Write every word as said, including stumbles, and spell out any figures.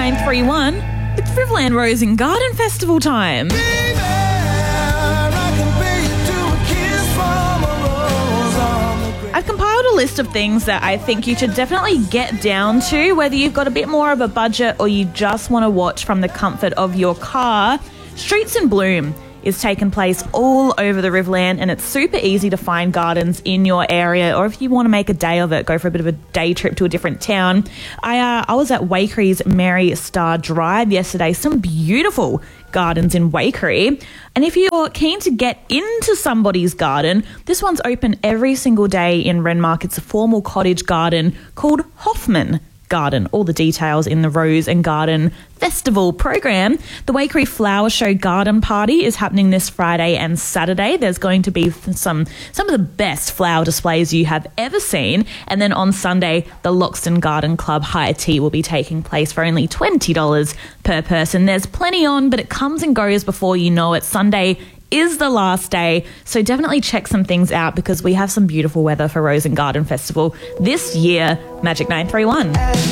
nine three one. It's Riverland Rose and Garden Festival time. I've compiled a list of things that I think you should definitely get down to, whether you've got a bit more of a budget or you just want to watch from the comfort of your car. Streets in Bloom is taking place all over the Riverland, and it's super easy to find gardens in your area, or if you want to make a day of it, go for a bit of a day trip to a different town. I uh, I was at Waikery's Mary Star Drive yesterday. Some beautiful gardens in Waikery. And if you're keen to get into somebody's garden, this one's open every single day in Renmark. It's a formal cottage garden called Hoffman Garden. All the details in the Rose and Garden Festival program. The Waikery Flower Show Garden Party is happening this Friday and Saturday. There's going to be some some of the best flower displays you have ever seen. And then on Sunday, the Loxton Garden Club High Tea will be taking place for only twenty dollars per person. There's plenty on, but it comes and goes before you know it. Sunday is the last day, so definitely check some things out because we have some beautiful weather for Rose and Garden Festival this year. Magic nine three one.